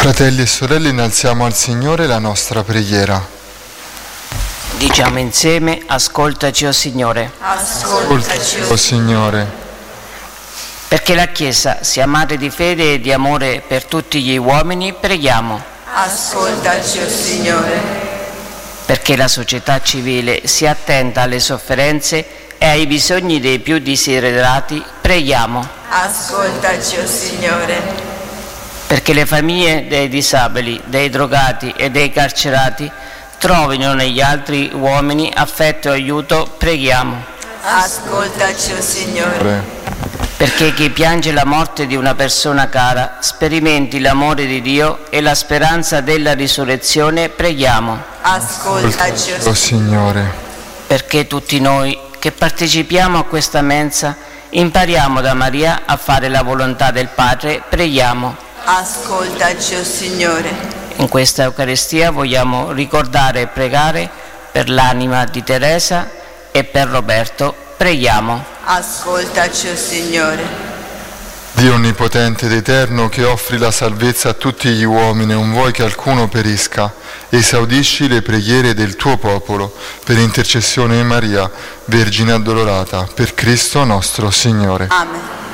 Fratelli e sorelle, innalziamo al Signore la nostra preghiera. Diciamo insieme: ascoltaci, o Signore. Ascoltaci, o Signore. Perché la Chiesa sia madre di fede e di amore per tutti gli uomini, preghiamo. Ascoltaci, o Signore. Perché la società civile sia attenta alle sofferenze e ai bisogni dei più desiderati, preghiamo. Ascoltaci, o Signore. Perché le famiglie dei disabili, dei drogati e dei carcerati trovino negli altri uomini affetto e aiuto, preghiamo. Ascoltaci, o Signore. Perché chi piange la morte di una persona cara sperimenti l'amore di Dio e la speranza della risurrezione, preghiamo. Ascoltaci, o Signore. Perché tutti noi che partecipiamo a questa mensa impariamo da Maria a fare la volontà del Padre, preghiamo. Ascoltaci, o Signore. In questa Eucaristia vogliamo ricordare e pregare per l'anima di Teresa e per Roberto, preghiamo. Ascoltaci, o Signore. Dio onnipotente ed eterno, che offri la salvezza a tutti gli uomini, non vuoi che alcuno perisca, esaudisci le preghiere del tuo popolo, per intercessione di Maria, Vergine addolorata, per Cristo nostro Signore. Amen.